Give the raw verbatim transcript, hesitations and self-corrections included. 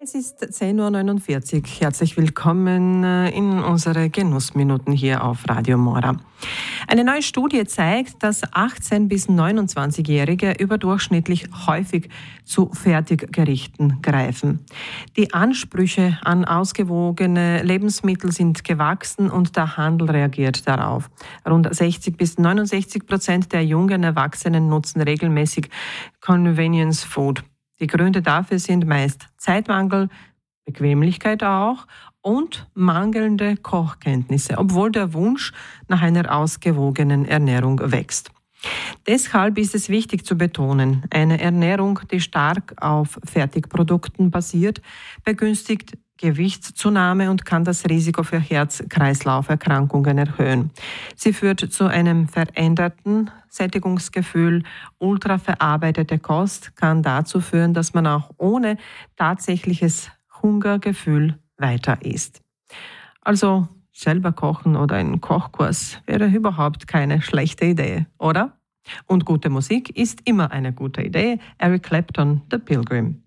Es ist zehn Uhr neunundvierzig. Herzlich willkommen in unsere Genussminuten hier auf Radio Mora. Eine neue Studie zeigt, dass achtzehn- bis neunundzwanzigjährige überdurchschnittlich häufig zu Fertiggerichten greifen. Die Ansprüche an ausgewogene Lebensmittel sind gewachsen und der Handel reagiert darauf. Rund sechzig bis neunundsechzig Prozent der jungen Erwachsenen nutzen regelmäßig Convenience Food. Die Gründe dafür sind meist Zeitmangel, Bequemlichkeit auch und mangelnde Kochkenntnisse, obwohl der Wunsch nach einer ausgewogenen Ernährung wächst. Deshalb ist es wichtig zu betonen, eine Ernährung, die stark auf Fertigprodukten basiert, begünstigt Gewichtszunahme und kann das Risiko für Herz-Kreislauf-Erkrankungen erhöhen. Sie führt zu einem veränderten Sättigungsgefühl. Ultraverarbeitete Kost kann dazu führen, dass man auch ohne tatsächliches Hungergefühl weiter isst. Also selber kochen oder einen Kochkurs wäre überhaupt keine schlechte Idee, oder? Und gute Musik ist immer eine gute Idee. Eric Clapton, The Pilgrim.